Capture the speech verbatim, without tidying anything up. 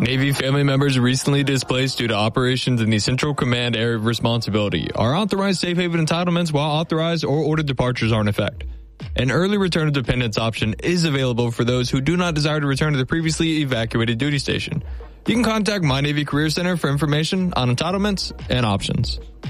Navy family members recently displaced due to operations in the Central Command Area of Responsibility are authorized safe haven entitlements while authorized or ordered departures are in effect. An early return of dependents option is available for those who do not desire to return to the previously evacuated duty station. You can contact My Navy Career Center for information on entitlements and options.